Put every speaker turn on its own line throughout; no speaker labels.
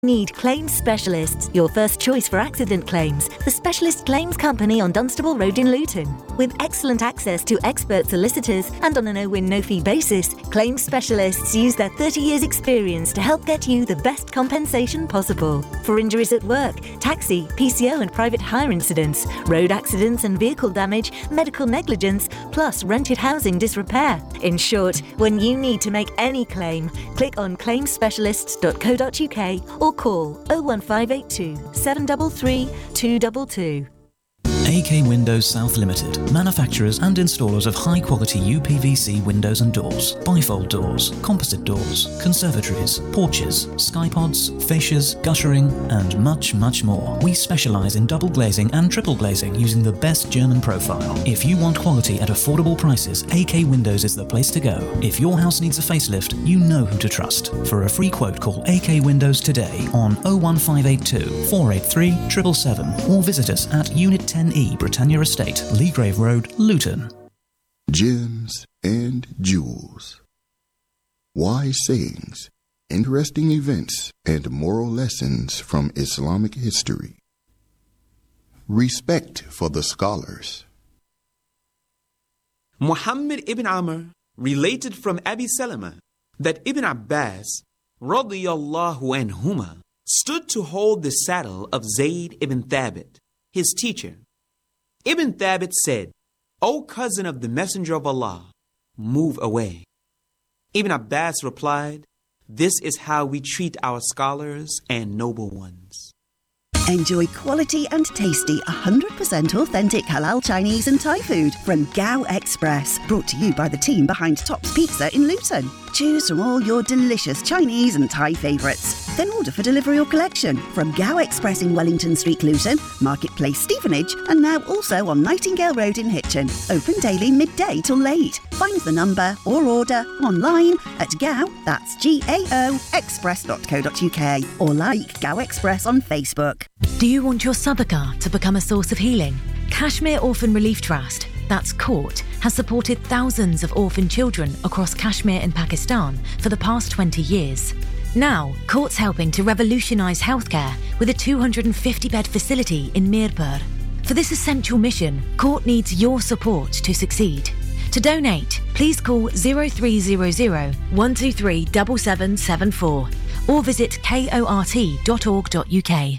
Need claims specialists, your first choice for accident claims. The Specialist Claims Company on Dunstable Road in Luton. With excellent access to expert solicitors and on a no-win, no-fee basis, claims specialists use their 30 years' experience to help get you the best compensation possible. For injuries at work, taxi, PCO and private hire incidents, road accidents and vehicle damage, medical negligence, plus rented housing disrepair. In short, when you need to make any claim, click on claimspecialists.co.uk or call 01582 733 222.
AK Windows South Limited, manufacturers and installers of high-quality UPVC windows and doors, bifold doors, composite doors, conservatories, porches, skypods, fascias, guttering, and much, much more. We specialise in double glazing and triple glazing using the best German profile. If you want quality at affordable prices, AK Windows is the place to go. If your house needs a facelift, you know who to trust. For a free quote, call AK Windows today on 01582 483 777 or visit us at Unit 10E, Britannia Estate, Leagrave Road, Luton.
Gems and jewels. Wise sayings, interesting events, and moral lessons from Islamic history. Respect for the scholars.
Muhammad ibn Amr related from Abi Salama that Ibn Abbas radiyallahu anhuma stood to hold the saddle of Zayd ibn Thabit, his teacher. Ibn Thabit said, "O cousin of the Messenger of Allah, move away." Ibn Abbas replied, "This is how we treat our scholars and noble ones."
Enjoy quality and tasty 100% authentic halal Chinese and Thai food from Gao Express. Brought to you by the team behind Tops Pizza in Luton. Choose from all your delicious Chinese and Thai favourites. Then order for delivery or collection from Gao Express in Wellington Street, Luton, Marketplace, Stevenage, and now also on Nightingale Road in Hitchin. Open daily midday till late. Find the number or order online at Gao, that's GAO, express.co.uk, or like Gao Express on Facebook.
Do you want your sadaqah to become a source of healing? Kashmir Orphan Relief Trust, that's COURT, has supported thousands of orphan children across Kashmir and Pakistan for the past 20 years. Now, COURT's helping to revolutionise healthcare with a 250-bed facility in Mirpur. For this essential mission, COURT needs your support to succeed. To donate, please call 0300 123 7774 or visit kort.org.uk.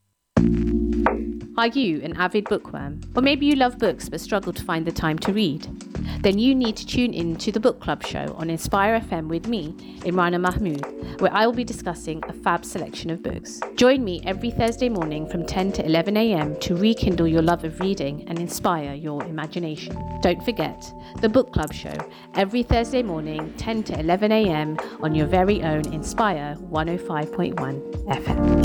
Are you an avid bookworm? Or maybe you love books but struggle to find the time to read? Then you need to tune in to the Book Club show on Inspire FM with me, Imrana Mahmood, where I will be discussing a fab selection of books. Join me every Thursday morning from 10 to 11 a.m. to rekindle your love of reading and inspire your imagination. Don't forget, the Book Club show, every Thursday morning, 10 to 11 a.m. on your very own Inspire 105.1 FM.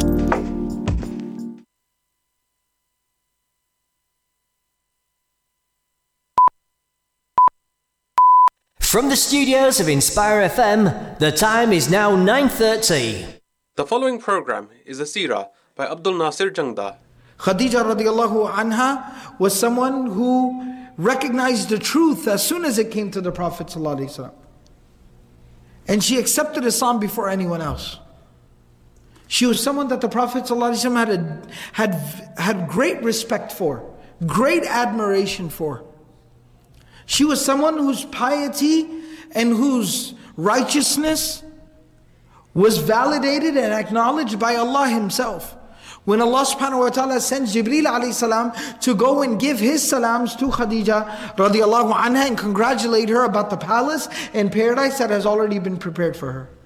From the studios of Inspire FM, the time is now 9:30.
The following program is a seerah by Abdul Nasir Jangda.
Khadija radiallahu anha was someone who recognized the truth as soon as it came to the Prophet ﷺ. And she accepted Islam before anyone else. She was someone that the Prophet ﷺ had great respect for, great admiration for. She was someone whose piety and whose righteousness was validated and acknowledged by Allah Himself. When Allah subhanahu wa ta'ala sends Jibreel alayhi salam to go and give his salams to Khadija radiallahu anha and congratulate her about the palace and paradise that has already been prepared for her.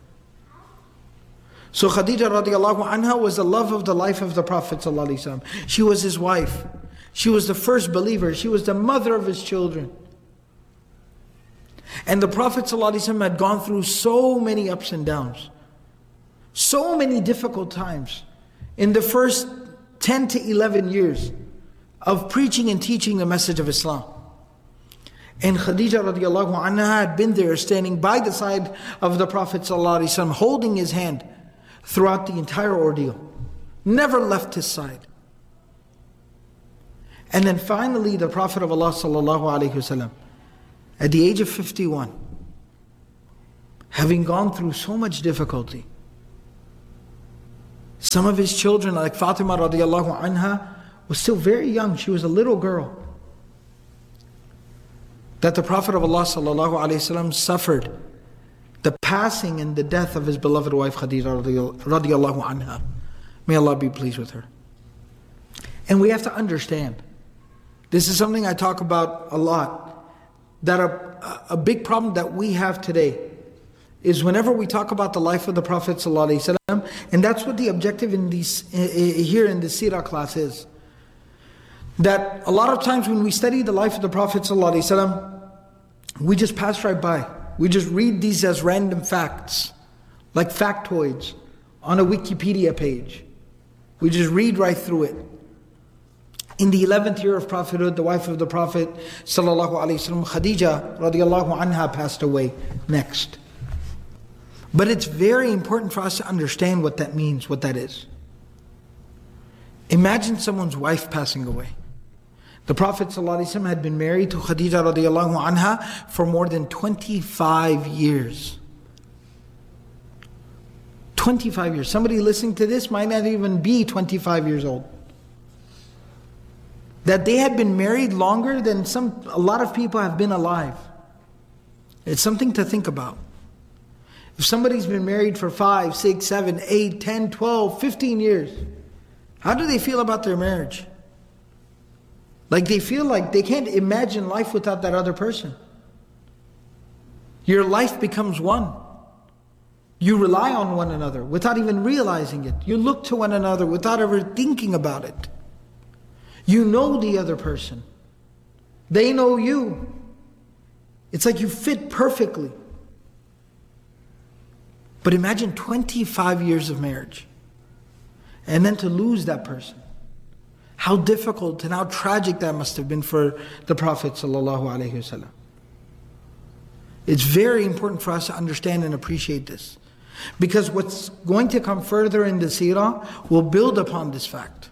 So Khadija radiallahu anha was the love of the life of the Prophet sallallahu alaihi wasallam. She was his wife. She was the first believer. She was the mother of his children. And the Prophet ﷺ had gone through so many ups and downs, so many difficult times in the first 10 to 11 years of preaching and teaching the message of Islam. And Khadija radiallahu anha had been there standing by the side of the Prophet ﷺ, holding his hand throughout the entire ordeal, never left his side. And then finally the Prophet of Allah ﷺ, at the age of 51, having gone through so much difficulty, Some of his children, like Fatima radiallahu anha, was still very young. She was a little girl. That the Prophet of Allah sallallahu alaihi wasallam suffered the passing and the death of his beloved wife Khadija radiallahu anha. May Allah be pleased with her. And we have to understand, this is something I talk about a lot, that a big problem that we have today is whenever we talk about the life of the Prophet ﷺ, and that's what the objective in here in the Seerah class is, that a lot of times when we study the life of the Prophet ﷺ, we just pass right by. We just read these as random facts, like factoids on a Wikipedia page. We just read right through it. In the 11th year of prophethood, the wife of the Prophet ﷺ, Khadija radiallahu anha, passed away next. But it's very important for us to understand what that means, what that is. Imagine someone's wife passing away. The Prophet ﷺ had been married to Khadija radiallahu anha for more than 25 years. 25 years. Somebody listening to this might not even be 25 years old. That they had been married longer than a lot of people have been alive. It's something to think about. If somebody's been married for 5, 6, 7, 8, 10, 12, 15 years, how do they feel about their marriage? Like they feel like they can't imagine life without that other person. Your life becomes one. You rely on one another without even realizing it. You look to one another without ever thinking about it. You know the other person. They know you. It's like you fit perfectly. But imagine 25 years of marriage and then to lose that person. How difficult and how tragic that must have been for the Prophet ﷺ. It's very important for us to understand and appreciate this. Because what's going to come further in the seerah will build upon this fact.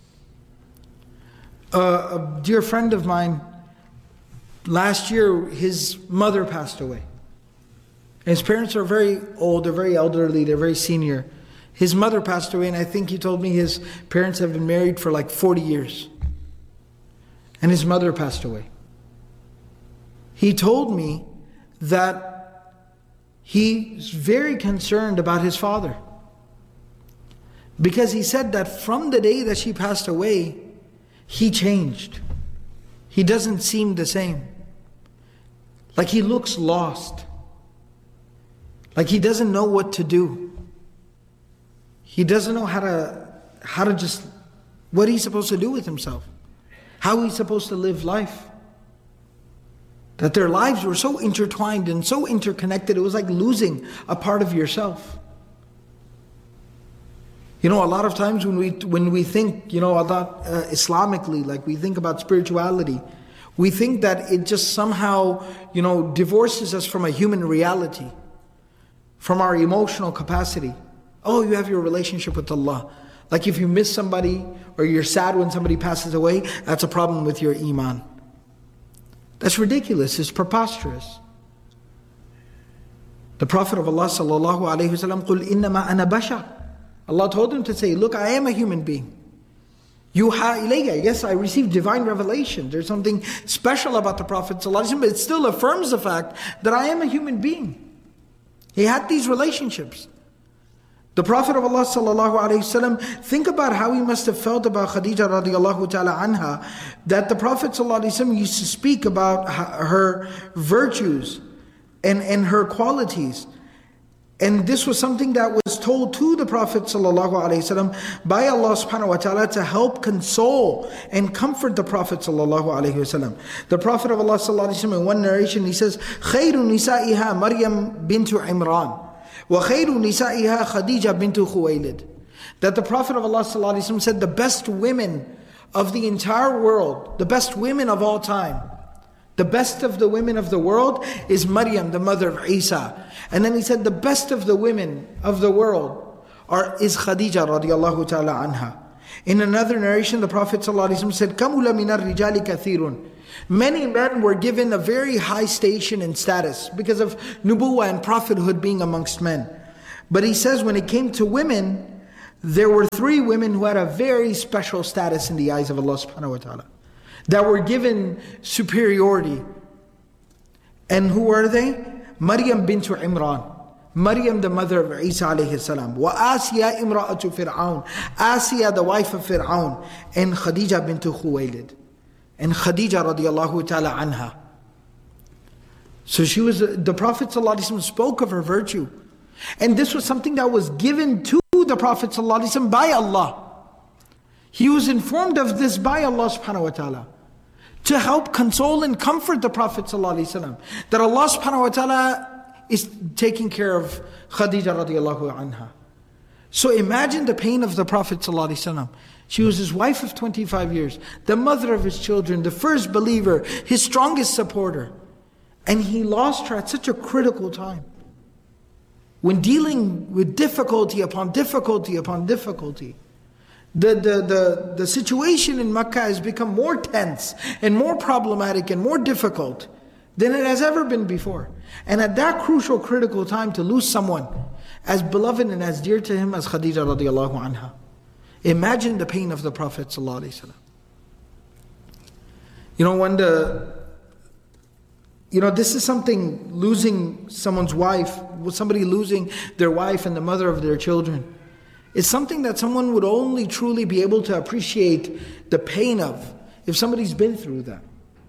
A dear friend of mine, last year his mother passed away. His parents are very old, they're very elderly, they're very senior. His mother passed away, and I think he told me his parents have been married for like 40 years. And his mother passed away. He told me that he's very concerned about his father. Because he said that from the day that she passed away, he changed. He doesn't seem the same. Like he looks lost. Like he doesn't know what to do. He doesn't know how to just, what he's supposed to do with himself. How he's supposed to live life. That their lives were so intertwined and so interconnected, it was like losing a part of yourself. You know, a lot of times when we think, about Islamically, like we think about spirituality, we think that it just somehow, divorces us from a human reality, from our emotional capacity. Oh, you have your relationship with Allah. Like if you miss somebody or you're sad when somebody passes away, that's a problem with your iman. That's ridiculous. It's preposterous. The Prophet of Allah sallallahu alaihi wasallam, قُلْ إِنَّمَا أَنَا بَشَرٌ. Allah told him to say, look, I am a human being. Yuha ilayya. Yes, I received divine revelation. There's something special about the Prophet sallallahu alaihi wasallam, but it still affirms the fact that I am a human being. He had these relationships. The Prophet of Allah sallallahu alaihi wasallam, think about how he must have felt about Khadija radiallahu ta'ala anha, that the Prophet sallallahu alaihi wasallam used to speak about her virtues and her qualities. And this was something that was told to the Prophet sallallahu alaihi wasallam by Allah subhanahu wa ta'ala to help console and comfort the Prophet sallallahu alaihi wasallam. The Prophet of Allah sallallahu alaihi wasallam, in one narration, he says, خَيْرُ نِسَائِهَا Maryam bintu Imran. وَخَيْرُ نِسَائِهَا خَدِيجَةَ بِنْتُ خُوَيْلِدٍ. That the Prophet of Allah ﷺ said the best women of the entire world, the best women of all time, the best of the women of the world is Maryam, the mother of Isa. And then he said the best of the women of the world is Khadija radiallahu ta'ala anha. In another narration, the Prophet ﷺ said, كَمُلَ مِنَ الرِّجَالِ كَثِيرٌ. Many men were given a very high station and status because of nubuwah and prophethood being amongst men. But he says when it came to women, there were 3 women who had a very special status in the eyes of Allah subhanahu wa ta'ala, that were given superiority. And who were they? Maryam bint Imran, Maryam the mother of Isa alayhi salam, wa Asiya imra'atu Fir'aun, Asiya the wife of Fir'aun, and Khadija bint Khuwaylid, and Khadija radiyallahu ta'ala anha. So she was, the Prophet ﷺ spoke of her virtue. And this was something that was given to the Prophet ﷺ by Allah. He was informed of this by Allah subhanahu wa ta'ala, to help console and comfort the Prophet ﷺ, that Allah subhanahu wa ta'ala is taking care of Khadija radiallahu anha. So imagine the pain of the Prophet ﷺ. She was his wife of 25 years, the mother of his children, the first believer, his strongest supporter. And he lost her at such a critical time, when dealing with difficulty upon difficulty upon difficulty. The situation in Makkah has become more tense and more problematic and more difficult than it has ever been before. And at that crucial, critical time, to lose someone as beloved and as dear to him as Khadija radiallahu anha. Imagine the pain of the Prophet sallallahu alaihi wasallam. This is something, losing someone's wife, somebody losing their wife and the mother of their children. It's something that someone would only truly be able to appreciate the pain of if somebody's been through that.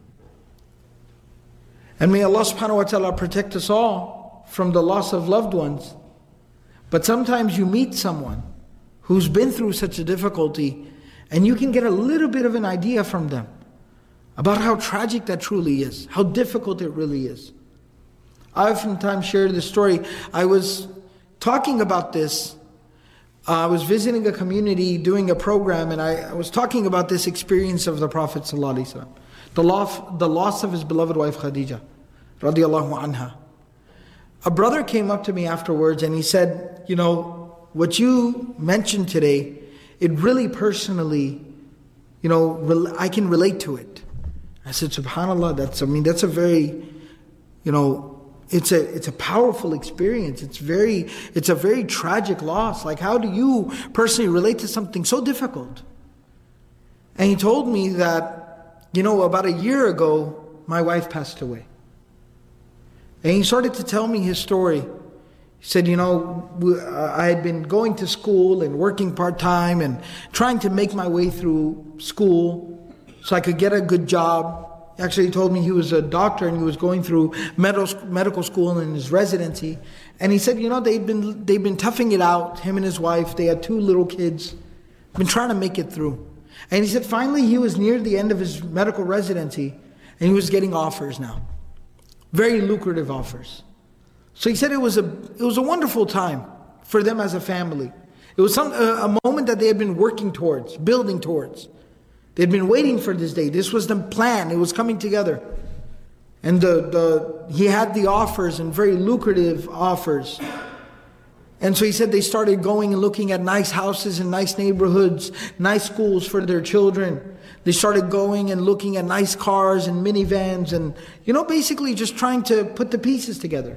And may Allah subhanahu wa ta'ala protect us all from the loss of loved ones. But sometimes you meet someone who's been through such a difficulty, and you can get a little bit of an idea from them about how tragic that truly is, how difficult it really is. I oftentimes share this story. I was talking about this. I was visiting a community, doing a program, and I was talking about this experience of the Prophet ﷺ, the loss of his beloved wife Khadija radiallahu anha. A brother came up to me afterwards and he said, what you mentioned today, it really personally, I can relate to it. I said, subhanAllah, that's a very, it's a powerful experience. It's a very tragic loss. Like, how do you personally relate to something so difficult? And he told me that, about a year ago, my wife passed away. And he started to tell me his story. He said, I had been going to school and working part-time and trying to make my way through school so I could get a good job. Actually, he told me he was a doctor and he was going through medical school in his residency. And he said, they've been toughing it out, him and his wife. They had 2 little kids, been trying to make it through. And he said finally he was near the end of his medical residency and he was getting offers now. Very lucrative offers. So he said it was a wonderful time for them as a family. It was a moment that they had been working towards, building towards. They'd been waiting for this day. This was the plan. It was coming together. And he had the offers, and very lucrative offers. And so he said they started going and looking at nice houses in nice neighborhoods, nice schools for their children. They started going and looking at nice cars and minivans and, basically just trying to put the pieces together.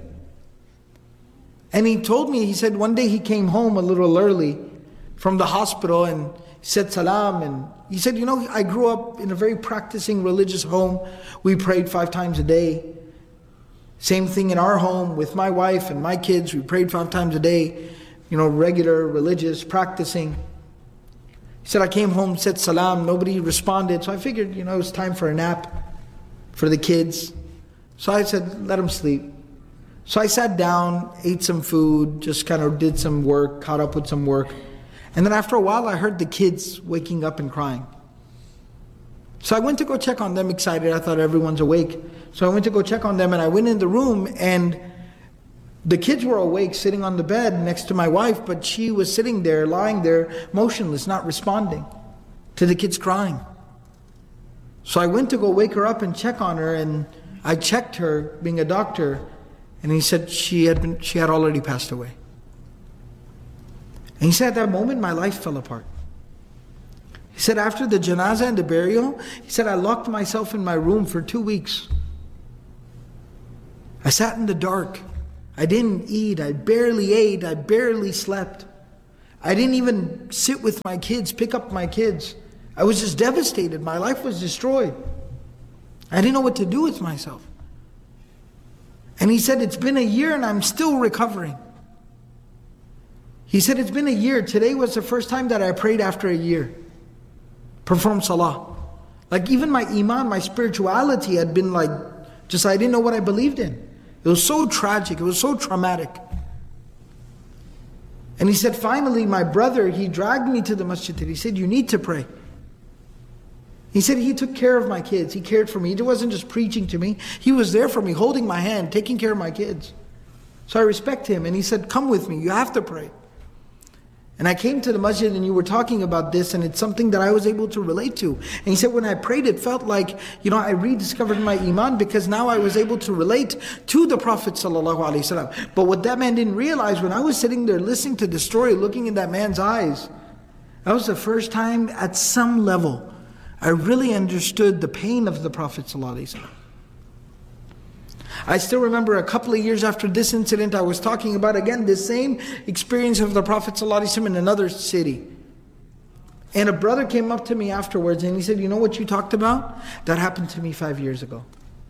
And he told me, he said one day he came home a little early from the hospital and he said salam, and he said, I grew up in a very practicing religious home. We prayed 5 times a day. Same thing in our home with my wife and my kids. We prayed 5 times a day, regular, religious, practicing. He said, I came home, said salam, nobody responded. So I figured, it was time for a nap for the kids. So I said, let them sleep. So I sat down, ate some food, just kind of did some work, caught up with some work. And then after a while, I heard the kids waking up and crying. So I went to go check on them, excited. I thought everyone's awake. So I went to go check on them, and I went in the room, and the kids were awake, sitting on the bed next to my wife, but she was sitting there, lying there, motionless, not responding to the kids crying. So I went to go wake her up and check on her, and I checked her, being a doctor, and he said she had already passed away. And he said at that moment, my life fell apart. He said after the janazah and the burial, he said I locked myself in my room for 2 weeks. I sat in the dark. I didn't eat. I barely ate. I barely slept. I didn't even sit with my kids, pick up my kids. I was just devastated. My life was destroyed. I didn't know what to do with myself. And he said, it's been a year and I'm still recovering. He said, it's been a year. Today was the first time that I prayed after a year. Performed salah. Like even my iman, my spirituality had been like, just I didn't know what I believed in. It was so tragic. It was so traumatic. And he said, finally, my brother, he dragged me to the masjid. He said, you need to pray. He said he took care of my kids. He cared for me. He wasn't just preaching to me. He was there for me, holding my hand, taking care of my kids. So I respect him. And he said, come with me. You have to pray. And I came to the masjid and you were talking about this, and it's something that I was able to relate to. And he said, when I prayed, it felt like, I rediscovered my iman, because now I was able to relate to the Prophet ﷺ. But what that man didn't realize, when I was sitting there listening to the story, looking in that man's eyes, that was the first time at some level I really understood the pain of the Prophet ﷺ. I still remember a couple of years after this incident, I was talking about again the same experience of the Prophet ﷺ in another city. And a brother came up to me afterwards and he said, you know what you talked about? That happened to me 5 years ago.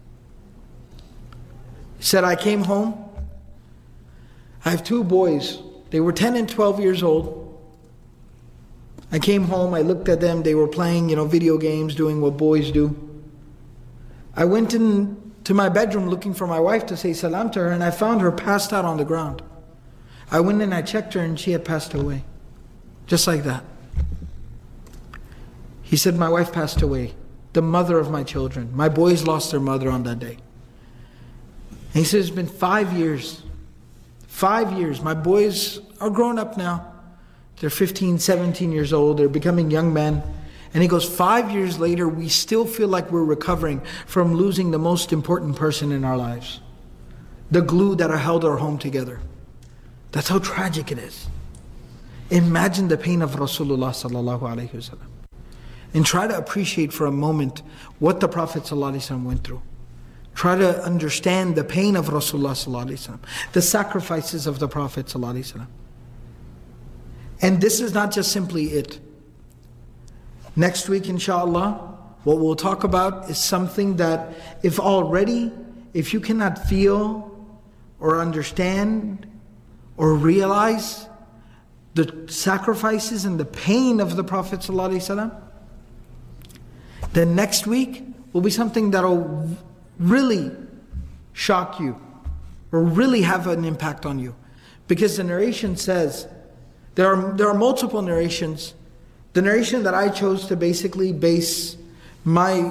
He said, I came home. I have 2 boys. They were 10 and 12 years old. I came home, I looked at them, they were playing, video games, doing what boys do. I went into my bedroom looking for my wife to say salam to her, and I found her passed out on the ground. I went in, I checked her, and she had passed away. Just like that. He said, my wife passed away, the mother of my children. My boys lost their mother on that day. And he said, it's been 5 years. 5 years. My boys are grown up now. They're 15, 17 years old. They're becoming young men. And he goes, 5 years later, we still feel like we're recovering from losing the most important person in our lives. The glue that held our home together. That's how tragic it is. Imagine the pain of Rasulullah sallallahu alaihi wasallam. And try to appreciate for a moment what the Prophet sallallahu alaihi wasallam went through. Try to understand the pain of Rasulullah sallallahu alaihi wasallam. The sacrifices of the Prophet sallallahu alaihi wasallam. And this is not just simply it. Next week, inshallah, what we'll talk about is something that if you cannot feel or understand or realize the sacrifices and the pain of the Prophet ﷺ, then next week will be something that will really shock you or really have an impact on you. Because the narration says, there are multiple narrations. The narration that I chose to basically base my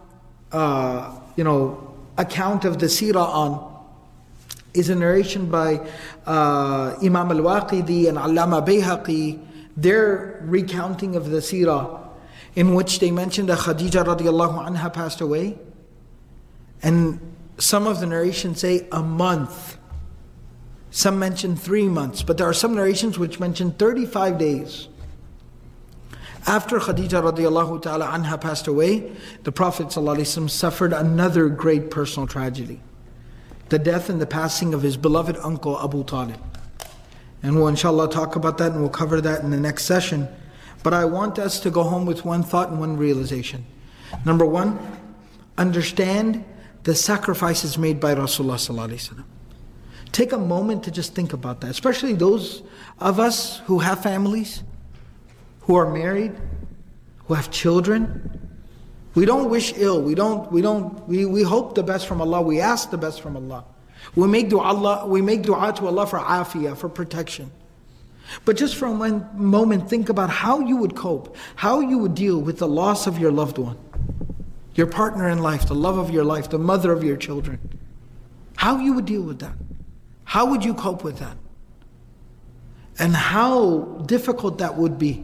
account of the seerah on is a narration by Imam al-Waqidi and Allama Bayhaqi, their recounting of the seerah, in which they mentioned that Khadija radiallahu anha passed away. And some of the narrations say a month. Some mention 3 months, but there are some narrations which mention 35 days. After Khadija radiallahu ta'ala anha passed away, the Prophet ﷺ suffered another great personal tragedy. The death and the passing of his beloved uncle Abu Talib. And we'll inshallah talk about that and we'll cover that in the next session. But I want us to go home with one thought and one realization. Number one, understand the sacrifices made by Rasulullah ﷺ. Take a moment to just think about that, especially those of us who have families, who are married, who have children. We don't wish ill. We hope the best from Allah. We ask the best from Allah. We make dua to Allah for afiyah, for protection. But just for one moment, think about how you would cope, how you would deal with the loss of your loved one, your partner in life, the love of your life, the mother of your children. How you would deal with that. How would you cope with that? And how difficult that would be.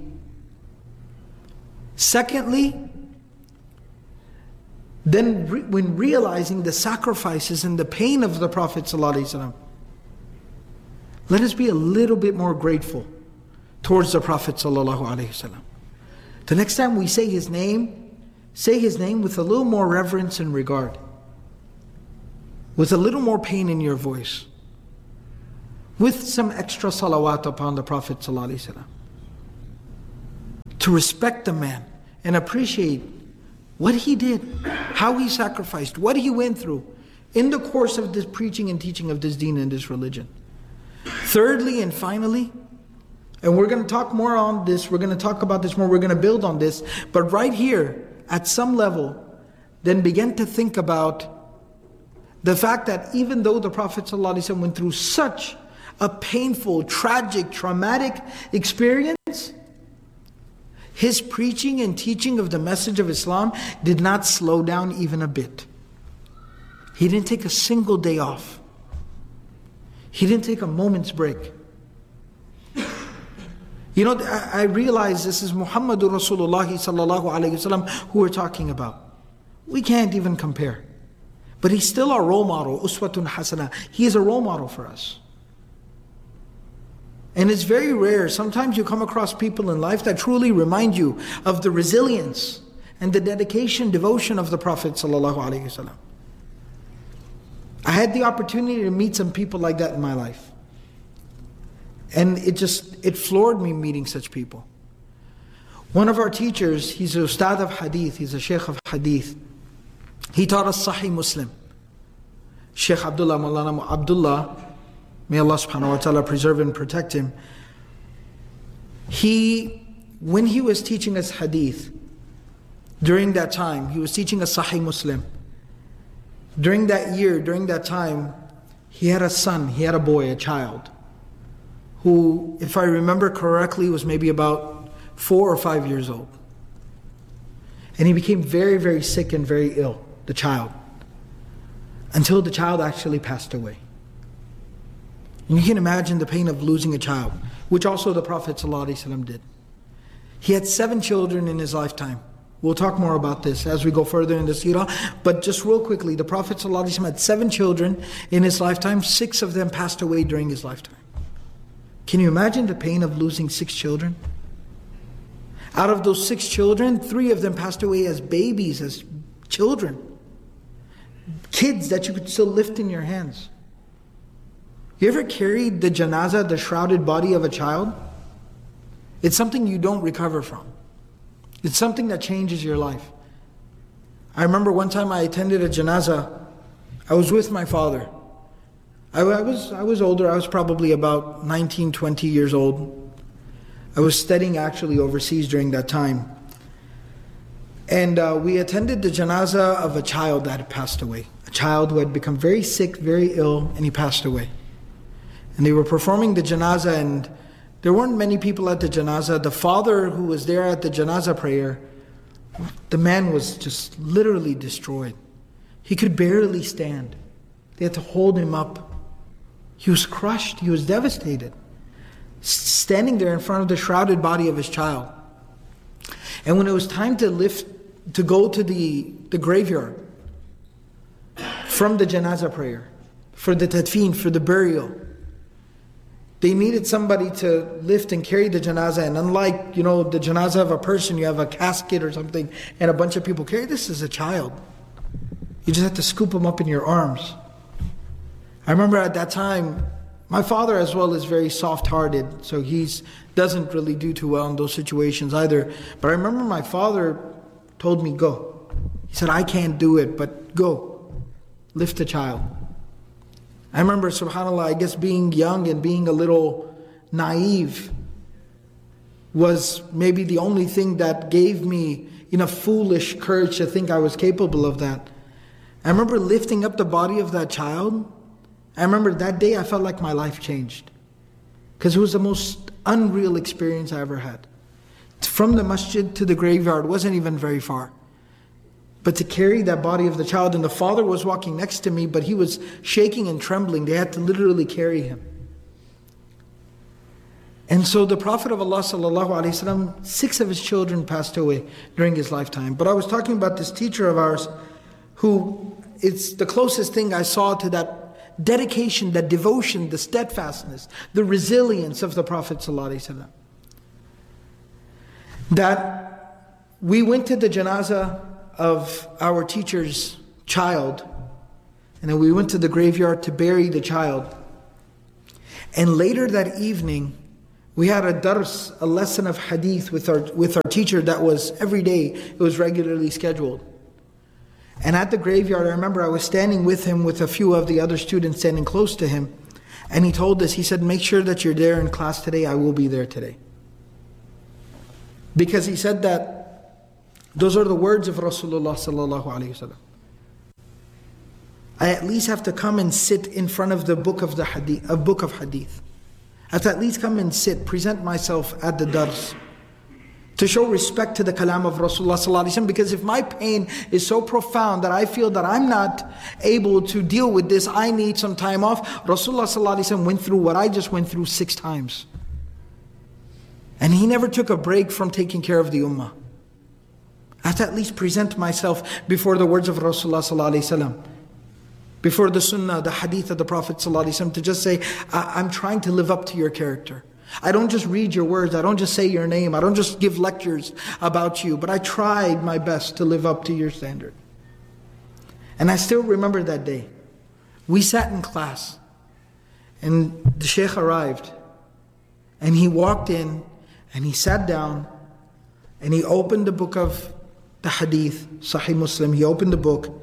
Secondly, then when realizing the sacrifices and the pain of the Prophet ﷺ, let us be a little bit more grateful towards the Prophet ﷺ. The next time we say his name with a little more reverence and regard, with a little more pain in your voice, with some extra salawat upon the Prophet ﷺ. to respect the man and appreciate what he did, how he sacrificed, what he went through in the course of this preaching and teaching of this deen and this religion. Thirdly and finally, and we're going to talk more on this, we're going to talk about this more, we're going to build on this, but right here, at some level, then begin to think about the fact that even though the Prophet ﷺ went through such a painful, tragic, traumatic experience, his preaching and teaching of the message of Islam did not slow down even a bit. He didn't take a single day off. He didn't take a moment's break. You know, I realize this is Muhammadur Rasulullah sallallahu alayhi wasallam who we're talking about. We can't even compare. But he's still our role model, uswatun hasana. He is a role model for us. And it's very rare. Sometimes you come across people in life that truly remind you of the resilience and the dedication, devotion of the Prophet sallallahu alaihi wasallam. I had the opportunity to meet some people like that in my life. And it floored me meeting such people. One of our teachers, he's a ustad of hadith, he's a sheikh of hadith. He taught us Sahih Muslim. Sheikh Abdullah, Maulana Abdullah, may Allah subhanahu wa ta'ala preserve and protect him. When he was teaching us hadith, during that time, he was teaching us Sahih Muslim. During that year, during that time, he had a son, he had a boy, a child, who, if I remember correctly, was maybe about 4 or 5 years old. And he became very, very sick and very ill, the child, until the child actually passed away. And you can imagine the pain of losing a child, which also the Prophet ﷺ did. He had 7 children in his lifetime. We'll talk more about this as we go further in the seerah. But just real quickly, the Prophet ﷺ had 7 children in his lifetime. 6 of them passed away during his lifetime. Can you imagine the pain of losing 6 children? Out of those 6 children, 3 of them passed away as babies, as children. Kids that you could still lift in your hands. You ever carried the janazah, the shrouded body of a child? It's something you don't recover from. It's something that changes your life. I remember one time I attended a janazah. I was with my father. I was older. I was probably about 19, 20 years old. I was studying actually overseas during that time. And we attended the janazah of a child that had passed away. A child who had become very sick, very ill, and he passed away. And they were performing the janazah, and there weren't many people at the janazah. The father who was there at the janazah prayer, the man was just literally destroyed. He could barely stand. They had to hold him up. He was crushed. He was devastated. Standing there in front of the shrouded body of his child. And when it was time to go to the graveyard from the janazah prayer, for the tadfeen, for the burial, they needed somebody to lift and carry the janazah. And unlike, the janazah of a person, you have a casket or something and a bunch of people carry. This is a child. You just have to scoop him up in your arms. I remember at that time, my father as well is very soft-hearted, so he doesn't really do too well in those situations either. But I remember my father told me, go. He said, I can't do it, but go. Lift the child. I remember, subhanAllah, I guess being young and being a little naive was maybe the only thing that gave me enough foolish courage to think I was capable of that. I remember lifting up the body of that child. I remember that day I felt like my life changed. Because it was the most unreal experience I ever had. From the masjid to the graveyard wasn't even very far. But to carry that body of the child, and the father was walking next to me, but he was shaking and trembling. They had to literally carry him. And so the Prophet of Allah ﷺ, 6 of his children passed away during his lifetime. But I was talking about this teacher of ours who, it's the closest thing I saw to that dedication, that devotion, the steadfastness, the resilience of the Prophet ﷺ. That we went to the janazah of our teacher's child, and then we went to the graveyard to bury the child. And later that evening, We had a dars, a lesson of hadith with our teacher that was every day. It was regularly scheduled. And at the graveyard, I remember I was standing with him with a few of the other students standing close to him. And he told us, he said, make sure that you're there in class today. I will be there today. Because he said that those are the words of Rasulullah sallallahu alaihi wasallam. I at least have to come and sit in front of the book of hadith. I have to at least come and sit, present myself at the dars, to show respect to the kalam of Rasulullah sallallahu alaihi wasallam. Because if my pain is so profound that I feel that I'm not able to deal with this, I need some time off. Rasulullah sallallahu alaihi wasallam went through what I just went through 6 times. And he never took a break from taking care of the ummah. I have to at least present myself before the words of Rasulullah sallallahu alaihi wasallam, before the sunnah, the hadith of the Prophet ﷺ, to just say, I'm trying to live up to your character. I don't just read your words, I don't just say your name, I don't just give lectures about you, but I tried my best to live up to your standard. And I still remember that day. We sat in class, and the Shaykh arrived, and he walked in, and he sat down, and he opened the book of the hadith, Sahih Muslim, he opened the book.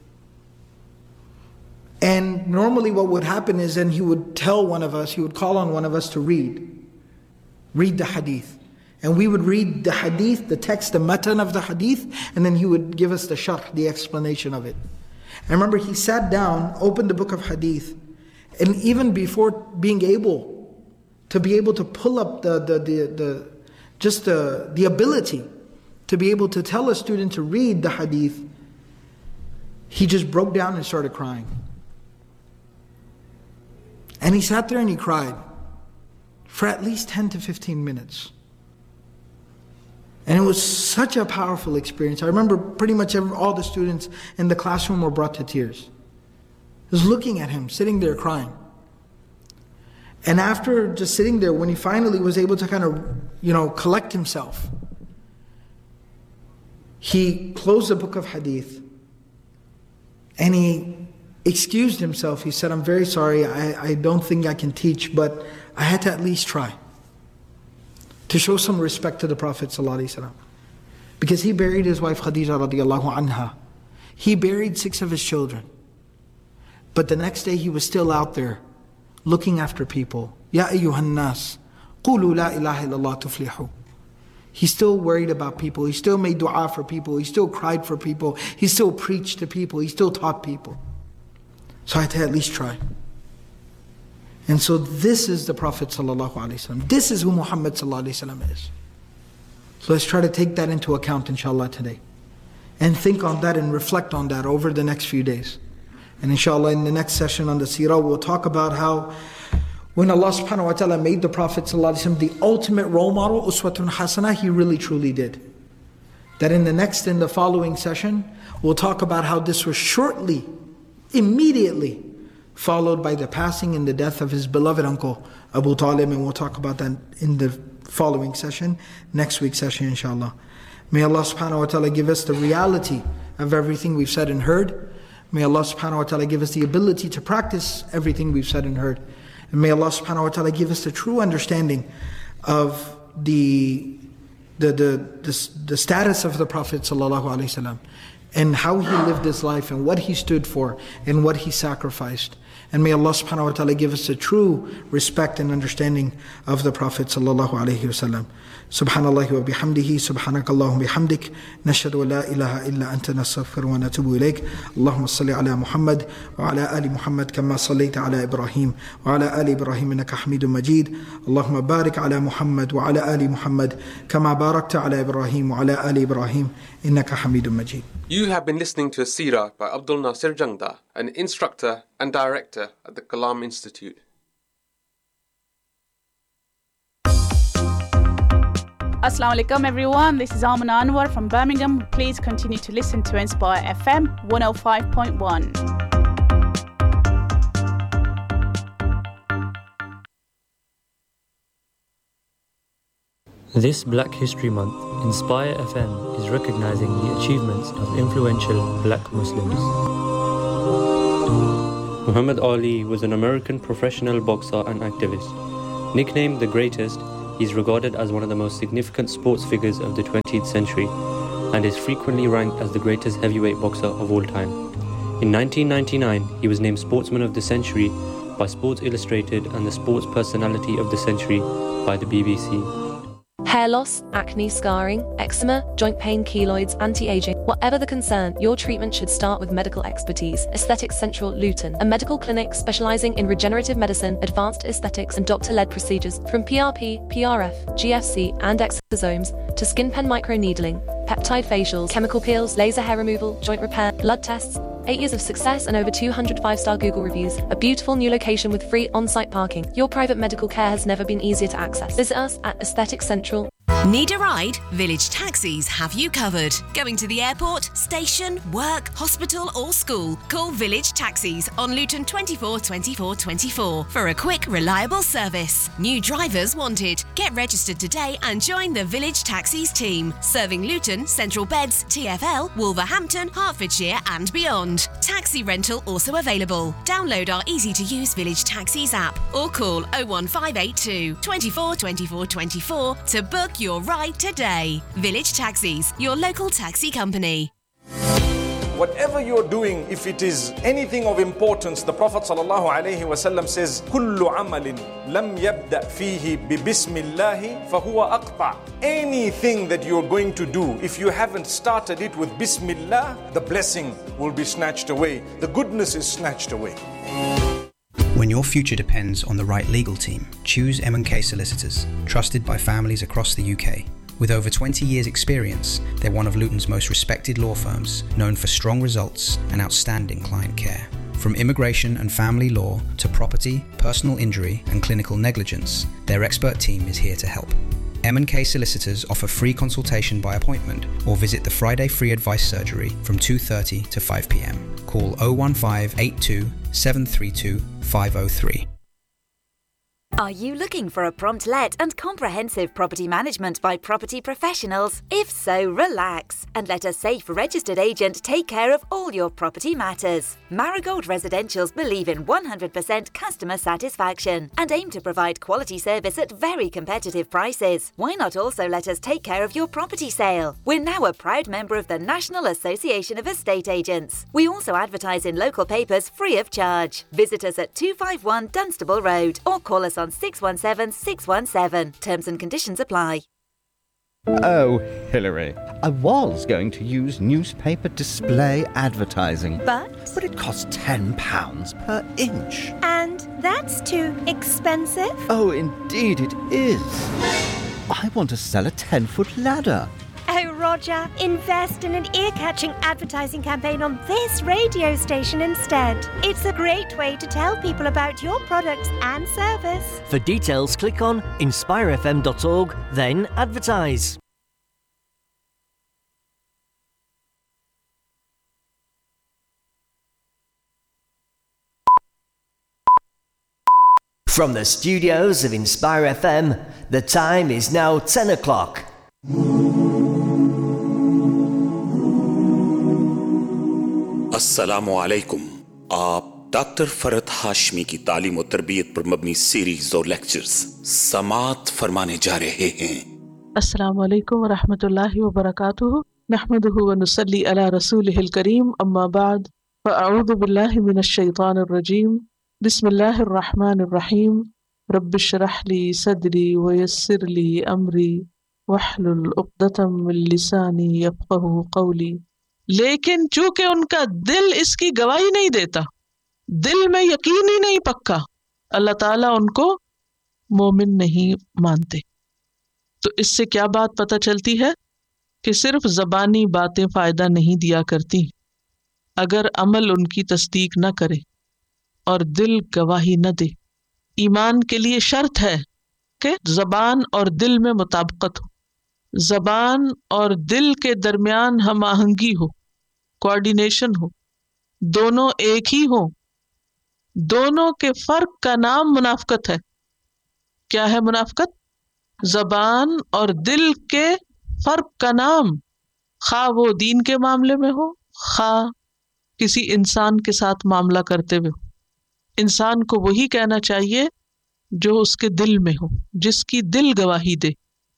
And normally what would happen is then he would tell one of us, he would call on one of us to read the hadith. And we would read the hadith, the text, the matan of the hadith, and then he would give us the sharh, the explanation of it. I remember he sat down, opened the book of hadith, and even before being able to pull up the ability to be able to tell a student to read the hadith, he just broke down and started crying. And he sat there and he cried for at least 10 to 15 minutes. And it was such a powerful experience. I remember pretty much all the students in the classroom were brought to tears. Just looking at him, sitting there crying. And after just sitting there, when he finally was able to kind of, collect himself, he closed the book of hadith and he excused himself. He said, I'm very sorry, I don't think I can teach, but I had to at least try to show some respect to the Prophet ﷺ. Because he buried his wife Khadija radiallahu anha. He buried 6 of his children. But the next day he was still out there looking after people. Ya ayyuhan nas, qulu la ilaha illallah tuflihu. He still worried about people. He still made dua for people. He still cried for people. He still preached to people. He still taught people. So I had to at least try. And so this is the Prophet ﷺ. This is who Muhammad ﷺ is. So let's try to take that into account inshallah today. And think on that and reflect on that over the next few days. And inshallah in the next session on the seerah we'll talk about how when Allah subhanahu wa ta'ala made the Prophet ﷺ the ultimate role model, uswatun hasana, he really truly did. That in the following session we'll talk about how this was immediately followed by the passing and the death of his beloved uncle Abu Talib, and we'll talk about that in the following session, next week's session inshallah. May Allah subhanahu wa ta'ala give us the reality of everything we've said and heard. May Allah subhanahu wa ta'ala give us the ability to practice everything we've said and heard. And may Allah subhanahu wa ta'ala give us the true understanding of the status of the Prophet sallallahu alaihi wasallam, and how he lived his life, and what he stood for, and what he sacrificed. And may Allah subhanahu wa ta'ala give us a true respect and understanding of the Prophet sallallahu alaihi wasallam. Subhanallah wa bihamdihi, subhanakallahum bihamdik, nashhadu wa la ilaha illa anta nastaghfiru wa natubu ilayk. Allahumma salli ala Muhammad wa ala ali Muhammad kama sallaita ala Ibrahim wa ala ali Ibrahim innaka Hamidum Majid. Allahumma barik ala Muhammad wa ala ali Muhammad kama barakta ala Ibrahim wa ala ali Ibrahim innaka Hamidum Majid.
You have been listening to a seerah by Abdul Nasir Jangda, an instructor and director at the Kalam Institute.
Assalamu alaikum everyone, this is Amina Anwar from Birmingham. Please continue to listen to Inspire FM 105.1.
This Black History Month, Inspire FM is recognizing the achievements of influential black Muslims. Muhammad Ali was an American professional boxer and activist. Nicknamed the greatest, He is regarded as one of the most significant sports figures of the 20th century and is frequently ranked as the greatest heavyweight boxer of all time. In 1999, he was named Sportsman of the Century by Sports Illustrated and the Sports Personality of the Century by the BBC.
Hair loss, acne, scarring, eczema, joint pain, keloids, anti-aging. Whatever the concern, your treatment should start with medical expertise. Aesthetics Central Luton, a medical clinic specializing in regenerative medicine, advanced aesthetics and doctor-led procedures from PRP, PRF, GFC and exosomes to skin pen microneedling, peptide facials, chemical peels, laser hair removal, joint repair, blood tests. 8 years of success and over 200 5-star Google reviews. A beautiful new location with free on-site parking. Your private medical care has never been easier to access. Visit us at Aesthetics Central.
Need a ride? Village Taxis have you covered. Going to the airport, station, work, hospital or school? Call Village Taxis on Luton 24 24 24 for a quick, reliable service. New drivers wanted. Get registered today and join the Village Taxis team. Serving Luton, Central Beds, TfL, Wolverhampton, Hertfordshire and beyond. Taxi rental also available. Download our easy-to-use Village Taxis app or call 01582 24 24 24 to book your ride today. Village Taxis, your local taxi company.
Whatever you're doing, if it is anything of importance, the Prophet ﷺ says, كُلُّ عَمَلٍ لَمْ يَبْدَأْ فِيهِ بِبِسْمِ اللَّهِ فَهُوَ أَقْطَعُ. Anything that you're going to do, if you haven't started it with Bismillah, the blessing will be snatched away. The goodness is snatched away.
When your future depends on the right legal team, choose M&K Solicitors, trusted by families across the UK. With over 20 years' experience, they're one of Luton's most respected law firms, known for strong results and outstanding client care. From immigration and family law to property, personal injury and clinical negligence, their expert team is here to help. M&K Solicitors offer free consultation by appointment or visit the Friday Free Advice Surgery from 2:30 to 5 p.m. Call 01582 732 503.
Are you looking for a prompt let and comprehensive property management by property professionals? If so, relax and let a safe registered agent take care of all your property matters. Marigold Residentials believe in 100% customer satisfaction and aim to provide quality service at very competitive prices. Why not also let us take care of your property sale? We're now a proud member of the National Association of Estate Agents. We also advertise in local papers free of charge. Visit us at 251 Dunstable Road or call us on 617 617. Terms and conditions apply.
Oh, Hilary, I was going to use newspaper display advertising.
But
it costs £10 per inch.
And that's too expensive?
Oh, indeed it is. I want to sell a 10-foot ladder.
Oh, Roger, invest in an ear-catching advertising campaign on this radio station instead. It's a great way to tell people about your products and service.
For details, click on inspirefm.org, then advertise. From the studios of Inspire FM, the time is now 10 o'clock.
अस्सलामु अलैकुम। आप doctor Farhat Hashmi की तालीम और तरबियत पर मबनी series और lectures समात फरमाने जा रहे हैं।
अस्सलामु अलैकुम व रहमतुल्लाहि व बरकातुहू। नहमदुहु व नुसल्ली अला रसूलिहिल करीम। अम्मा बाद फ़अऊज़ु बिल्लाहि मिनश शैतानिर रजीम। बिस्मिल्लाहिर रहमानिर रहीम। रब्बिश्रह ली सदरी व यस्सिर ली अमरी वहलुल उक़दतम मिन लिसानी यफ़क़हू क़ौली। लेकिन चूंकि उनका दिल इसकी गवाही नहीं देता, दिल में यकीन ही नहीं पक्का, अल्लाह ताला उनको मोमिन नहीं मानते। तो इससे क्या बात पता चलती है कि सिर्फ ज़बानी बातें फ़ायदा नहीं दिया करती अगर अमल उनकी तस्दीक न करे और दिल गवाही न दे। ईमान के लिए शर्त है कि ज़बान और दिल में मुताबिकत हो, ज़बान और दिल के दरमियान हम आहंगी हो, कोऑर्डिनेशन हो, दोनों एक ही हो। दोनों के फर्क का नाम मुनाफकत है। क्या है मुनाफकत? ज़बान और दिल के फर्क का नाम, खा वो दीन के मामले में हो, खा किसी इंसान के साथ मामला करते हुए हो। इंसान को वही कहना चाहिए جو اس کے دل میں ہو، جس کی دل گواہی دے.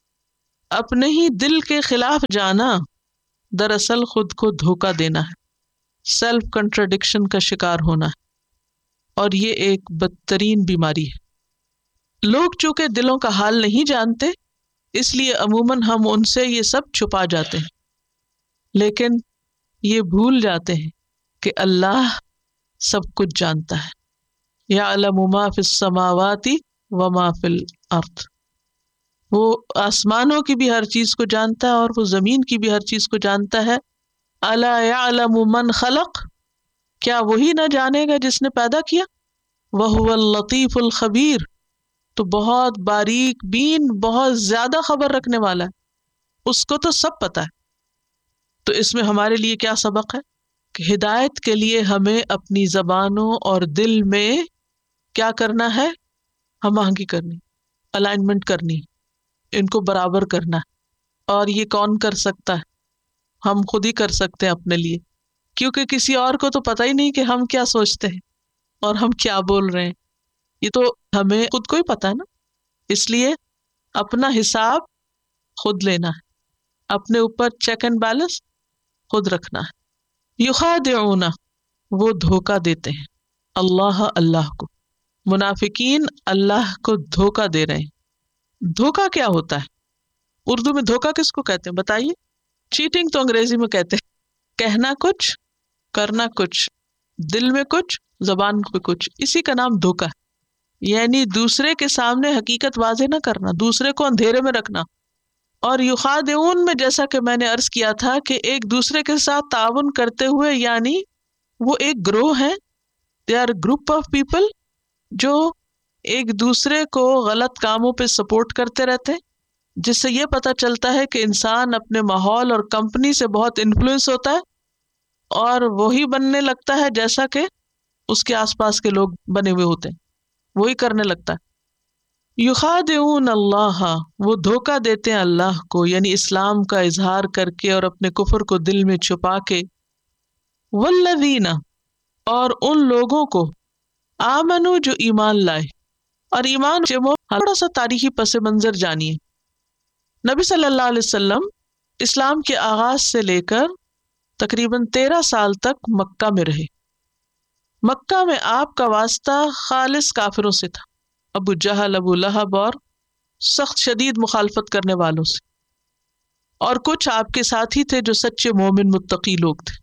اپنے ہی دل کے خلاف جانا دراصل خود کو دھوکہ دینا ہے، سیلف کنٹراڈکشن کا شکار ہونا ہے، اور یہ ایک بدترین بیماری ہے. لوگ چونکہ دلوں کا حال نہیں جانتے، اس لیے عموماً ہم ان سے یہ سب چھپا جاتے ہیں، لیکن یہ بھول جاتے ہیں کہ اللہ سب کچھ جانتا ہے. یعلم ما فی السماوات وما فی الارض، وہ آسمانوں کی بھی ہر چیز کو جانتا ہے اور وہ زمین کی بھی ہر چیز کو جانتا ہے. الا یعلم من خلق، کیا وہی نہ جانے گا جس نے پیدا کیا؟ وہو اللطیف الخبیر، تو بہت باریک بین، بہت زیادہ خبر رکھنے والا ہے، اس کو تو سب پتا ہے. تو اس میں ہمارے لیے کیا سبق ہے کہ ہدایت کے لیے ہمیں اپنی زبانوں اور دل میں کیا کرنا ہے؟ ہم آہنگی کرنی، الائنمنٹ کرنی، ان کو برابر کرنا. اور یہ کون کر سکتا ہے؟ ہم خود ہی کر سکتے ہیں اپنے لیے، کیونکہ کسی اور کو تو پتہ ہی نہیں کہ ہم کیا سوچتے ہیں اور ہم کیا بول رہے ہیں. یہ تو ہمیں خود کو ہی پتہ ہے نا. اس لیے اپنا حساب خود لینا ہے، اپنے اوپر چیک اینڈ بیلنس خود رکھنا ہے. یخادعون، وہ دھوکہ دیتے ہیں، اللہ کو. منافقین اللہ کو دھوکہ دے رہے ہیں. دھوکہ کیا ہوتا ہے؟ اردو میں دھوکہ کس کو کہتے ہیں بتائیے؟ چیٹنگ تو انگریزی میں کہتے ہیں. کہنا کچھ، کرنا کچھ، دل میں کچھ، زبان پہ کچھ، اسی کا نام دھوکہ ہے. یعنی دوسرے کے سامنے حقیقت واضح نہ کرنا، دوسرے کو اندھیرے میں رکھنا. اور یخادعون میں جیسا کہ میں نے عرض کیا تھا کہ ایک دوسرے کے ساتھ تعاون کرتے ہوئے، یعنی وہ ایک گروہ ہے، they are group of people جو ایک دوسرے کو غلط کاموں پہ سپورٹ کرتے رہتے ہیں، جس سے یہ پتہ چلتا ہے کہ انسان اپنے ماحول اور کمپنی سے بہت انفلوئنس ہوتا ہے اور وہی بننے لگتا ہے جیسا کہ اس کے آس پاس کے لوگ بنے ہوئے ہوتے ہیں، وہی کرنے لگتا ہے. یخادعون اللہ، وہ دھوکہ دیتے ہیں اللہ کو، یعنی اسلام کا اظہار کر کے اور اپنے کفر کو دل میں چھپا کے. والذین، اور ان لوگوں کو، آمنو، جو ایمان لائے. اور ایمان تھوڑا سا تاریخی پس منظر جانیے. نبی صلی اللہ علیہ وسلم اسلام کے آغاز سے لے کر تقریباً 13 سال تک مکہ میں رہے. مکہ میں آپ کا واسطہ خالص کافروں سے تھا، ابو جہل، ابو لہب اور سخت شدید مخالفت کرنے والوں سے، اور کچھ آپ کے ساتھی تھے جو سچے مومن متقی لوگ تھے.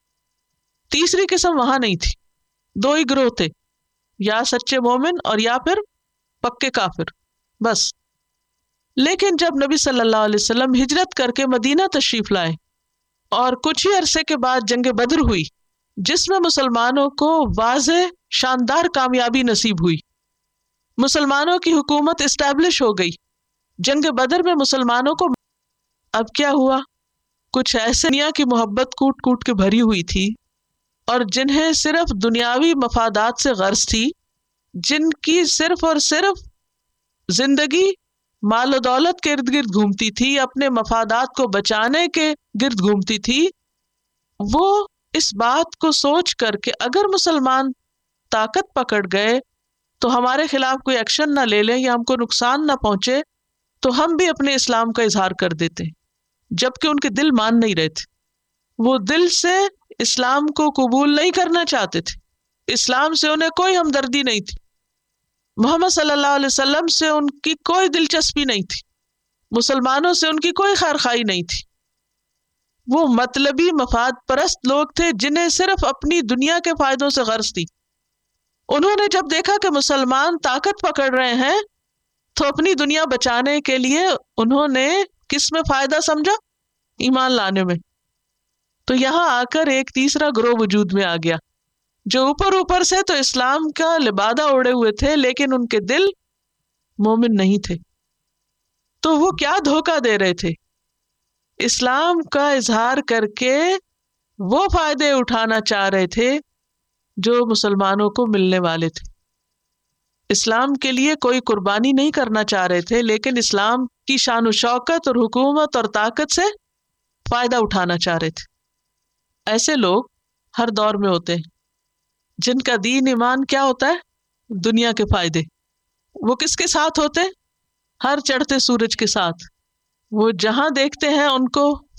تیسری قسم وہاں نہیں تھی، دو ہی گروہ تھے، یا سچے مومن اور یا پھر پکے کافر، بس. لیکن جب نبی صلی اللہ علیہ وسلم ہجرت کر کے مدینہ تشریف لائے اور کچھ ہی عرصے کے بعد جنگ بدر ہوئی، جس میں مسلمانوں کو واضح شاندار کامیابی نصیب ہوئی، مسلمانوں کی حکومت اسٹیبلش ہو گئی. جنگ بدر میں مسلمانوں کو اب کیا ہوا؟ کچھ ایسے دنیا کی محبت کوٹ کوٹ کے بھری ہوئی تھی اور جنہیں صرف دنیاوی مفادات سے غرض تھی، جن کی صرف اور صرف زندگی مال و دولت کے ارد گرد گھومتی تھی، اپنے مفادات کو بچانے کے گرد گھومتی تھی، وہ اس بات کو سوچ کر کہ اگر مسلمان طاقت پکڑ گئے تو ہمارے خلاف کوئی ایکشن نہ لے لیں یا ہم کو نقصان نہ پہنچے تو ہم بھی اپنے اسلام کا اظہار کر دیتے ہیں، جبکہ ان کے دل مان نہیں رہے تھے. وہ دل سے اسلام کو قبول نہیں کرنا چاہتے تھے، اسلام سے انہیں کوئی ہمدردی نہیں تھی، محمد صلی اللہ علیہ وسلم سے ان کی کوئی دلچسپی نہیں تھی، مسلمانوں سے ان کی کوئی خیرخواہی نہیں تھی. وہ مطلبی مفاد پرست لوگ تھے جنہیں صرف اپنی دنیا کے فائدوں سے غرض تھی. انہوں نے جب دیکھا کہ مسلمان طاقت پکڑ رہے ہیں تو اپنی دنیا بچانے کے لیے انہوں نے کس میں فائدہ سمجھا؟ ایمان لانے میں. تو یہاں آ کر ایک تیسرا گروہ وجود میں آ گیا جو اوپر سے تو اسلام کا لبادہ اوڑے ہوئے تھے لیکن ان کے دل مومن نہیں تھے. تو وہ کیا دھوکہ دے رہے تھے؟ اسلام کا اظہار کر کے وہ فائدے اٹھانا چاہ رہے تھے جو مسلمانوں کو ملنے والے تھے. اسلام کے لیے کوئی قربانی نہیں کرنا چاہ رہے تھے، لیکن اسلام کی شان و شوکت اور حکومت اور طاقت سے فائدہ اٹھانا چاہ رہے تھے. ایسے لوگ ہر دور میں ہوتے ہیں جن کا دین ایمان کیا ہوتا ہے؟ دنیا کے فائدے. وہ کس کے ساتھ ہوتے؟ ہر چڑھتے سورج کے ساتھ. وہ جہاں دیکھتے ہیں ان کو